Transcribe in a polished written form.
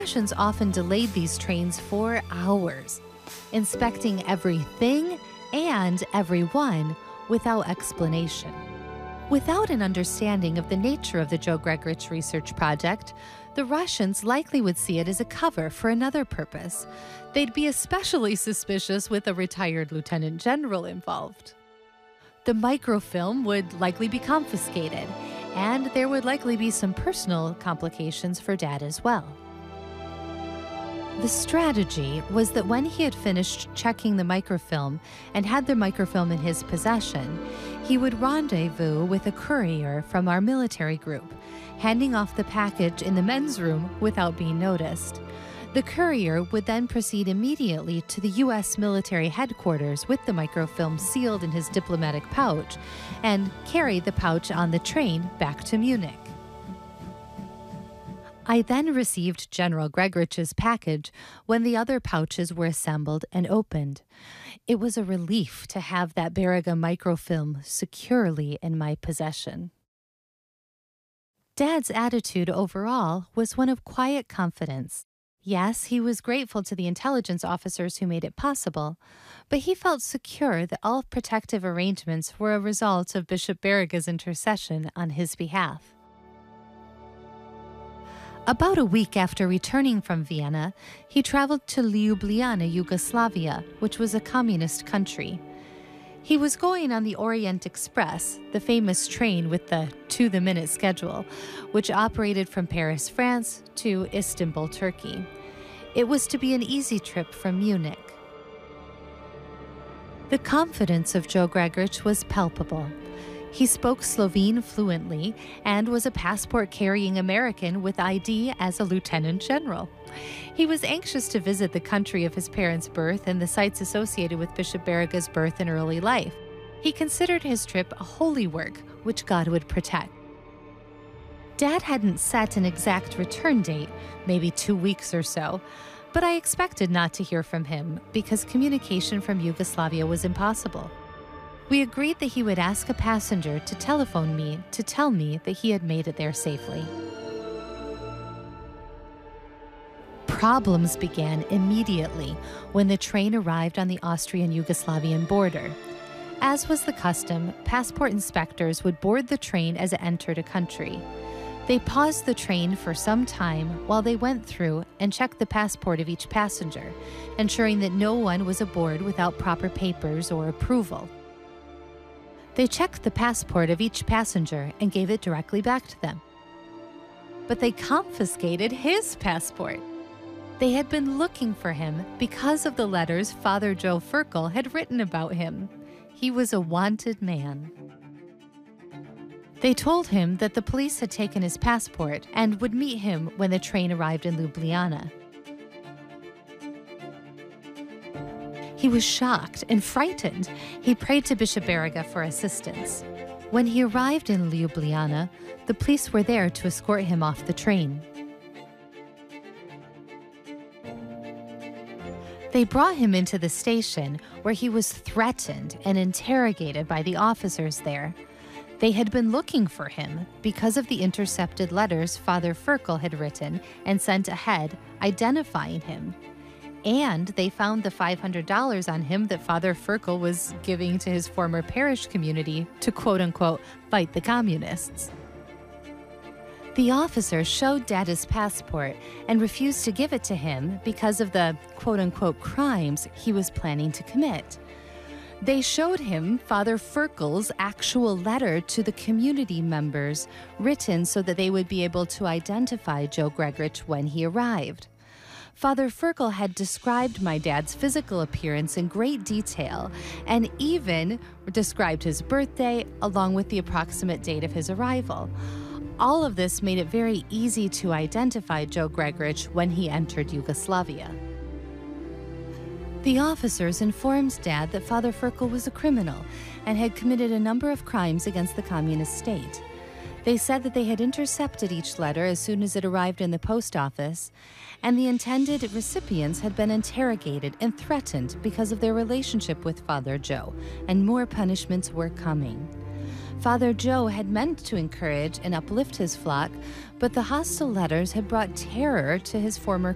Russians often delayed these trains for hours, inspecting everything and everyone without explanation. Without an understanding of the nature of the Joe Gregorich research project, the Russians likely would see it as a cover for another purpose. They'd be especially suspicious with a retired lieutenant general involved. The microfilm would likely be confiscated, and there would likely be some personal complications for Dad as well. The strategy was that when he had finished checking the microfilm and had the microfilm in his possession, he would rendezvous with a courier from our military group, handing off the package in the men's room without being noticed. The courier would then proceed immediately to the U.S. military headquarters with the microfilm sealed in his diplomatic pouch and carry the pouch on the train back to Munich. I then received General Gregorich's package when the other pouches were assembled and opened. It was a relief to have that Beriga microfilm securely in my possession. Dad's attitude overall was one of quiet confidence. Yes, he was grateful to the intelligence officers who made it possible, but he felt secure that all protective arrangements were a result of Bishop Beriga's intercession on his behalf. About a week after returning from Vienna, he traveled to Ljubljana, Yugoslavia, which was a communist country. He was going on the Orient Express, the famous train with the to-the-minute schedule, which operated from Paris, France, to Istanbul, Turkey. It was to be an easy trip from Munich. The confidence of Joe Gregorich was palpable. He spoke Slovene fluently and was a passport-carrying American with ID as a lieutenant general. He was anxious to visit the country of his parents' birth and the sites associated with Bishop Beriga's birth and early life. He considered his trip a holy work which God would protect. Dad hadn't set an exact return date, maybe 2 weeks or so, but I expected not to hear from him because communication from Yugoslavia was impossible. We agreed that he would ask a passenger to telephone me to tell me that he had made it there safely. Problems began immediately when the train arrived on the Austrian-Yugoslavian border. As was the custom, passport inspectors would board the train as it entered a country. They paused the train for some time while they went through and checked the passport of each passenger, ensuring that no one was aboard without proper papers or approval. They checked the passport of each passenger and gave it directly back to them. But they confiscated his passport. They had been looking for him because of the letters Father Joe Ferkel had written about him. He was a wanted man. They told him that the police had taken his passport and would meet him when the train arrived in Ljubljana. He was shocked and frightened. He prayed to Bishop Beriga for assistance. When he arrived in Ljubljana, the police were there to escort him off the train. They brought him into the station, where he was threatened and interrogated by the officers there. They had been looking for him because of the intercepted letters Father Ferkel had written and sent ahead, identifying him. And they found the $500 on him that Father Ferkel was giving to his former parish community to quote-unquote fight the communists. The officer showed Dad his passport and refused to give it to him because of the quote-unquote crimes he was planning to commit. They showed him Father Ferkel's actual letter to the community members, written so that they would be able to identify Joe Gregorich when he arrived. Father Ferkel had described my dad's physical appearance in great detail and even described his birthday along with the approximate date of his arrival. All of this made it very easy to identify Joe Gregorich when he entered Yugoslavia. The officers informed Dad that Father Ferkel was a criminal and had committed a number of crimes against the communist state. They said that they had intercepted each letter as soon as it arrived in the post office, and the intended recipients had been interrogated and threatened because of their relationship with Father Joe, and more punishments were coming. Father Joe had meant to encourage and uplift his flock, but the hostile letters had brought terror to his former